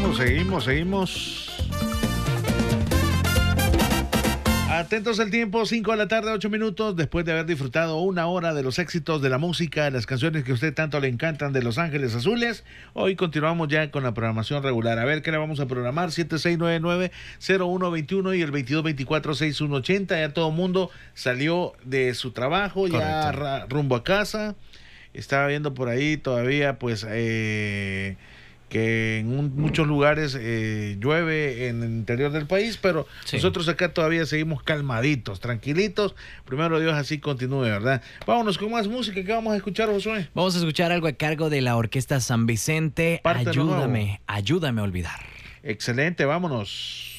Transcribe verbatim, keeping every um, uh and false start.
seguimos, seguimos, seguimos. Atentos al tiempo, cinco de la tarde, ocho minutos, después de haber disfrutado una hora de los éxitos de la música, de las canciones que a usted tanto le encantan de Los Ángeles Azules. Hoy continuamos ya con la programación regular. A ver qué le vamos a programar, siete seis nueve nueve, cero uno dos uno y el veintidós veinticuatro, sesenta y uno ochenta. Ya todo el mundo salió de su trabajo, correcto, ya ra- rumbo a casa. Estaba viendo por ahí todavía, pues, eh... que en un, muchos lugares eh, llueve en el interior del país, pero sí, nosotros acá todavía seguimos calmaditos, tranquilitos. Primero Dios así continúe, ¿verdad? Vámonos con más música. ¿Qué vamos a escuchar, Josué? Vamos a escuchar algo a cargo de la Orquesta San Vicente. Ayúdame, ayúdame a olvidar. Excelente, vámonos.